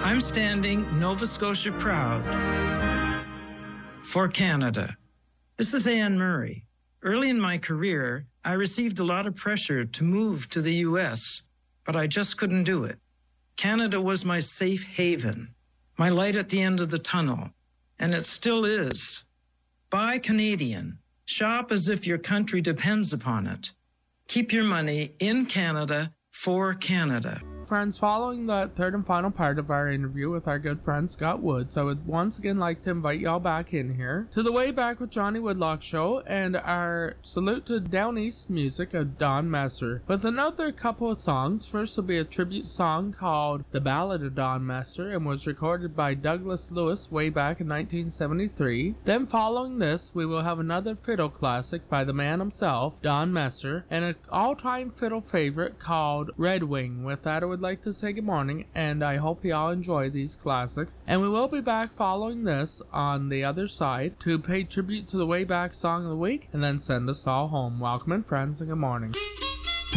I'm standing Nova Scotia proud for Canada. This is Anne Murray. Early in my career, I received a lot of pressure to move to the U.S., but I just couldn't do it. Canada was my safe haven, my light at the end of the tunnel, and it still is. Buy Canadian. Shop as if your country depends upon it. Keep your money in Canada for Canada. Friends, following that third and final part of our interview with our good friend Scott Woods, I would once again like to invite y'all back in here to the Way Back with Johnny Woodlock show and our salute to Down East music of Don Messer with another couple of songs. First will be a tribute song called The Ballad of Don Messer and was recorded by Douglas Lewis way back in 1973. Then following this, we will have another fiddle classic by the man himself, Don Messer, and an all-time fiddle favorite called Red Wing. With that, I would like to say good morning, and I hope y'all enjoy these classics. And we will be back following this on the other side to pay tribute to the Way Back Song of the Week and then send us all home. Welcome in, friends, and good morning.